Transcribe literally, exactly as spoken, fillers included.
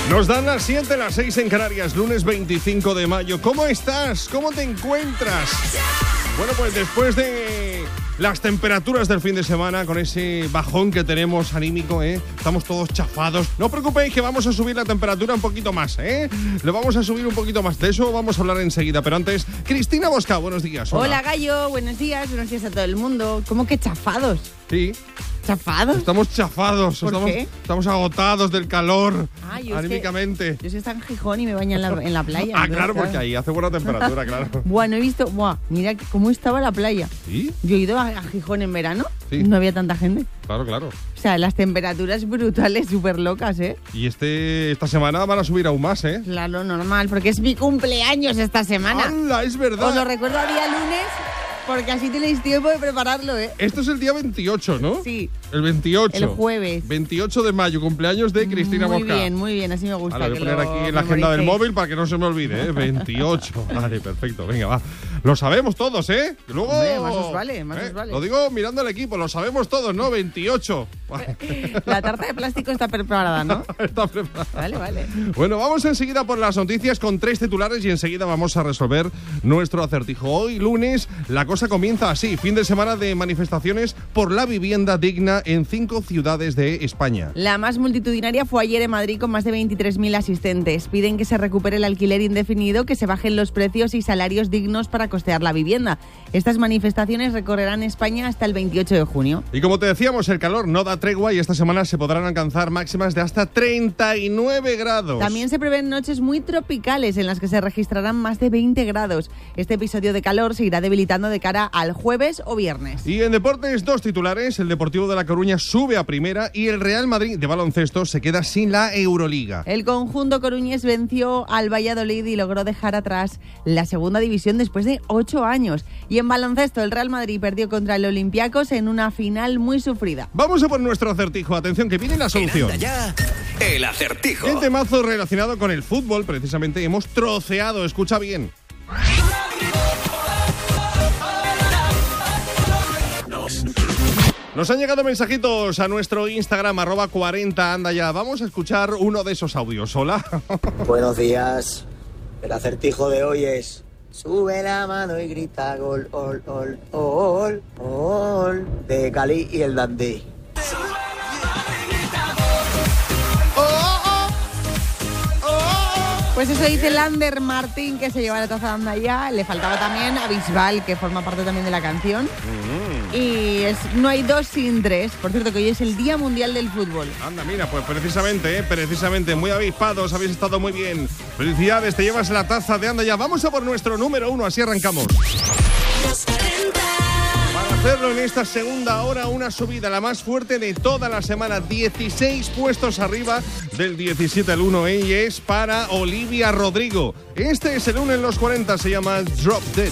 Nos dan las siete, las seis en Canarias, lunes veinticinco de mayo. ¿Cómo estás? ¿Cómo te encuentras? Bueno, pues después de las temperaturas del fin de semana, con ese bajón que tenemos anímico, ¿eh? Estamos todos chafados. No os preocupéis que vamos a subir la temperatura un poquito más, ¿eh? Lo vamos a subir un poquito más. De eso vamos a hablar enseguida. Pero antes, Cristina Bosca, buenos días. Hola, Hola Gallo, buenos días. Buenos días a todo el mundo. ¿Cómo que chafados? Sí. ¿Chafados? Estamos chafados. ¿Por estamos, qué? Estamos agotados del calor, ah, yo anímicamente. Es que, yo soy tan Gijón y me baño en la, en la playa. Ah, entonces, claro, porque ahí hace buena temperatura, claro. Bueno, he visto, buah, mira cómo estaba la playa. ¿Sí? Yo he ido a, a Gijón en verano, Sí. no había tanta gente. Claro, claro. O sea, las temperaturas brutales, súper locas, ¿eh? Y este esta semana van a subir aún más, ¿eh? Claro, normal, porque es mi cumpleaños esta semana. ¡Hala, es verdad! Os lo recuerdo a día lunes, porque así tenéis tiempo de prepararlo, ¿eh? Esto es el día veintiocho, ¿no? Sí. El veintiocho. El jueves. veintiocho de mayo, cumpleaños de Cristina Muy Bosca. bien, muy bien, así me gusta. Vale, voy a que poner lo aquí en la agenda del memoricéis. móvil para que no se me olvide, ¿eh? veintiocho. Vale, perfecto. Venga, va. Lo sabemos todos, ¿eh? Luego, Hombre, más os vale, más os vale. Lo digo mirando al equipo, lo sabemos todos, ¿no? veintiocho. La tarta de plástico está preparada, ¿no? Está preparado. Vale, vale. Bueno, vamos enseguida por las noticias con tres titulares y enseguida vamos a resolver nuestro acertijo. Hoy, lunes, la cosa comienza así. Fin de semana de manifestaciones por la vivienda digna en cinco ciudades de España. La más multitudinaria fue ayer en Madrid con más de veintitrés mil asistentes. Piden que se recupere el alquiler indefinido, que se bajen los precios y salarios dignos para costear la vivienda. Estas manifestaciones recorrerán España hasta el veintiocho de junio. Y como te decíamos, el calor no da tregua y esta semana se podrán alcanzar máximas de hasta treinta y nueve grados. También se prevén noches muy tropicales en las que se registrarán más de veinte grados. Este episodio de calor se irá debilitando de cara al jueves o viernes. Y en deportes, dos titulares. El Deportivo de La Coruña sube a primera y el Real Madrid de baloncesto se queda sin la Euroliga. El conjunto coruñés venció al Valladolid y logró dejar atrás la segunda división después de ocho años. Y en baloncesto, el Real Madrid perdió contra el Olympiacos en una final muy sufrida. Vamos a por nuestro acertijo. Atención, que viene la solución. En Anda Ya, el acertijo. El temazo relacionado con el fútbol, precisamente, hemos troceado. Escucha bien. Nos han llegado mensajitos a nuestro Instagram, arroba cuarenta, anda ya. Vamos a escuchar uno de esos audios. Hola. Buenos días. El acertijo de hoy es: sube la mano y grita gol, ol, ol, ol, ol, de Cali y el Dandí. Pues eso dice Lander Martín, que se lleva la taza de Andaya. Le faltaba también a Bisbal, que forma parte también de la canción. Mm. Y es, no hay dos sin tres. Por cierto, que hoy es el Día Mundial del Fútbol. Anda, mira, pues precisamente, ¿eh? precisamente, muy avispados, habéis estado muy bien. Felicidades, te llevas la taza de Andaya. Vamos a por nuestro número uno, así arrancamos. Para hacerlo en esta segunda hora, una subida la más fuerte de toda la semana, dieciséis puestos arriba del diecisiete al uno, ¿eh? Y es para Olivia Rodrigo. Este es el uno en los cuarenta, se llama Drop Dead.